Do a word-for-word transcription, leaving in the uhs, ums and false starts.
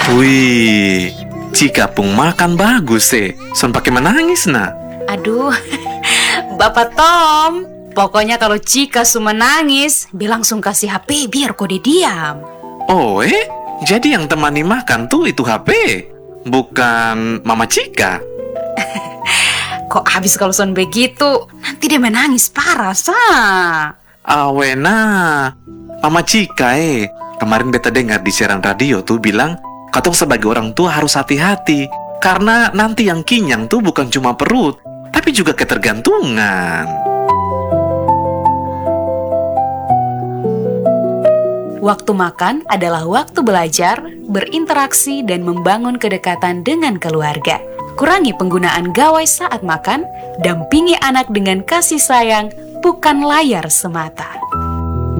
Wih, Cika pun makan bagus eh. Son pakai menangis nah. Aduh, Bapak Tom, pokoknya kalau Cika su menangis, bilang langsung kasih H P biar kode diam. Oh eh, jadi yang temani makan tuh itu H P, bukan Mama Cika. Kok habis kalau son begitu, nanti dia menangis parah, sah. Awena, Mama Cika eh. Kemarin beta dengar di siaran radio tuh bilang, katong sebagai orang tua harus hati-hati. Karena nanti yang kinyang tuh bukan cuma perut, tapi juga ketergantungan. Waktu makan adalah waktu belajar, berinteraksi, dan membangun kedekatan dengan keluarga. Kurangi penggunaan gawai saat makan, dampingi anak dengan kasih sayang, bukan layar semata.